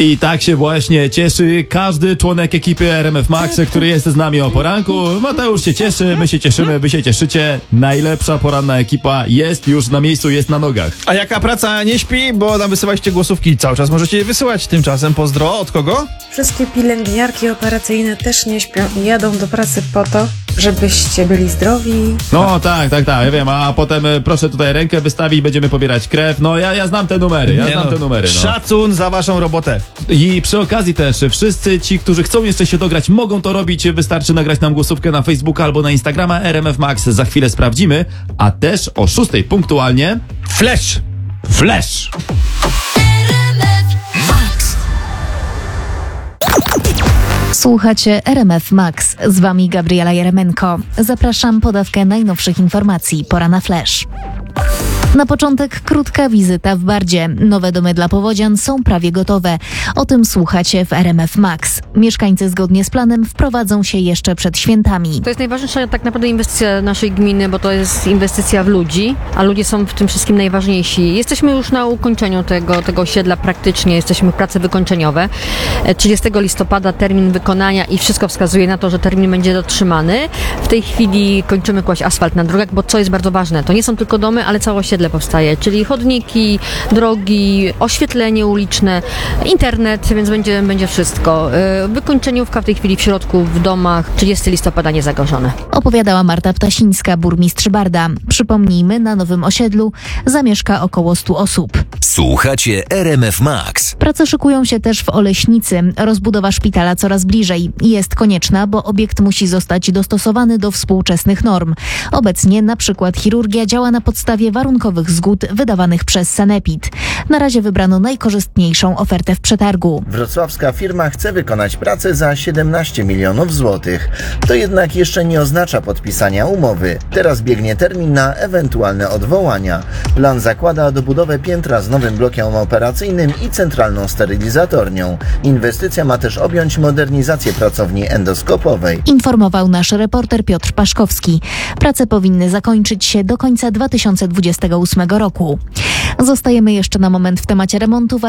I tak się właśnie cieszy każdy członek ekipy RMF Max, który jest z nami o poranku. Mateusz się cieszy, my się cieszymy, wy się cieszycie. Najlepsza poranna ekipa jest już na miejscu, jest na nogach. A jaka praca nie śpi? Bo nam wysyłaliście głosówki, cały czas możecie je wysyłać. Tymczasem pozdro, od kogo? Wszystkie pielęgniarki operacyjne też nie śpią i jadą do pracy po to, żebyście byli zdrowi. No tak, ja wiem, a potem proszę tutaj rękę wystawić, będziemy pobierać krew. No ja znam te numery, no. Szacun za waszą robotę. I przy okazji też wszyscy ci, którzy chcą jeszcze się dograć, mogą to robić. Wystarczy nagrać nam głosówkę na Facebooka albo na Instagrama RMF Max. Za chwilę sprawdzimy, a też o 6 punktualnie Flash! Słuchacie RMF Max. Z wami Gabriela Jeremenko. Zapraszam po dawkę najnowszych informacji. Pora na Flash. Na początek krótka wizyta w Bardzie. Nowe domy dla powodzian są prawie gotowe. O tym słuchacie w RMF Max. Mieszkańcy zgodnie z planem wprowadzą się jeszcze przed świętami. To jest najważniejsza tak naprawdę inwestycja naszej gminy, bo to jest inwestycja w ludzi, a ludzie są w tym wszystkim najważniejsi. Jesteśmy już na ukończeniu tego osiedla praktycznie, jesteśmy w prace wykończeniowe. 30 listopada termin wykonania i wszystko wskazuje na to, że termin będzie dotrzymany. W tej chwili kończymy kłaść asfalt na drogach, bo co jest bardzo ważne, to nie są tylko domy, ale całe osiedle powstaje, czyli chodniki, drogi, oświetlenie uliczne, internet, więc będzie wszystko. Wykończeniówka w tej chwili w środku, w domach, 30 listopada niezagrożone. Opowiadała Marta Ptasińska, burmistrz Barda. Przypomnijmy, na nowym osiedlu zamieszka około 100 osób. Słuchacie RMF Max. Prace szykują się też w Oleśnicy. Rozbudowa szpitala coraz bliżej. Jest konieczna, bo obiekt musi zostać dostosowany do współczesnych norm. Obecnie na przykład chirurgia działa na podstawie warunkowych zgód wydawanych przez Sanepid. Na razie wybrano najkorzystniejszą ofertę w przetargu. Wrocławska firma chce wykonać pracę za 17 milionów złotych. To jednak jeszcze nie oznacza podpisania umowy. Teraz biegnie termin na ewentualne odwołania. Plan zakłada dobudowę piętra z nowym blokiem operacyjnym i centralną sterylizatornią. Inwestycja ma też objąć modernizację pracowni endoskopowej. Informował nasz reporter Piotr Paszkowski. Prace powinny zakończyć się do końca 2028 roku. Zostajemy jeszcze na moment w temacie remontów.